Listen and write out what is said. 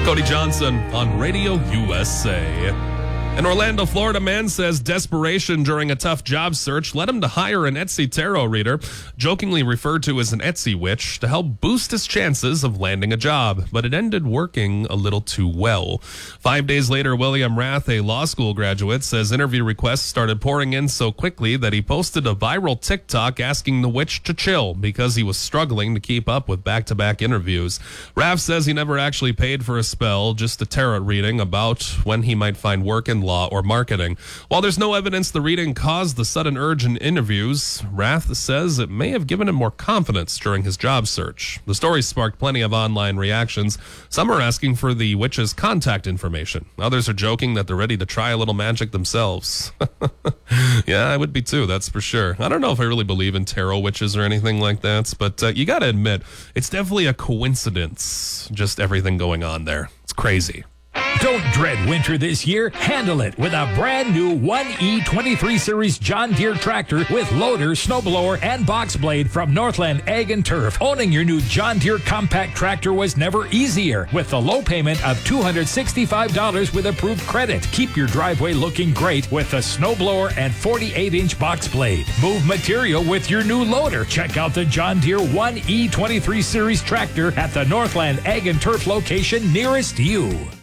Cody Johnson on Radio USA. An Orlando, Florida man says desperation during a tough job search led him to hire an Etsy tarot reader, jokingly referred to as an Etsy witch, to help boost his chances of landing a job. But it ended working a little too well. 5 days later, William Rath, a law school graduate, says interview requests started pouring in so quickly that he posted a viral TikTok asking the witch to chill because he was struggling to keep up with back-to-back interviews. Rath says he never actually paid for a spell, just a tarot reading about when he might find work in law or marketing. While there's no evidence the reading caused the sudden urge in interviews, Rath says it may have given him more confidence during his job search. The story sparked plenty of online reactions. Some are asking for the witch's contact information. Others are joking that they're ready to try a little magic themselves. Yeah, I would be too, that's for sure. I don't know if I really believe in tarot witches or anything like that, but you gotta admit, it's definitely a coincidence, just everything going on there. It's crazy. Don't dread winter this year. Handle it with a brand new 1E23 Series John Deere tractor with loader, snowblower, and box blade from Northland Ag and Turf. Owning your new John Deere compact tractor was never easier with the low payment of $265 with approved credit. Keep your driveway looking great with the snowblower and 48-inch box blade. Move material with your new loader. Check out the John Deere 1E23 Series tractor at the Northland Ag and Turf location nearest you.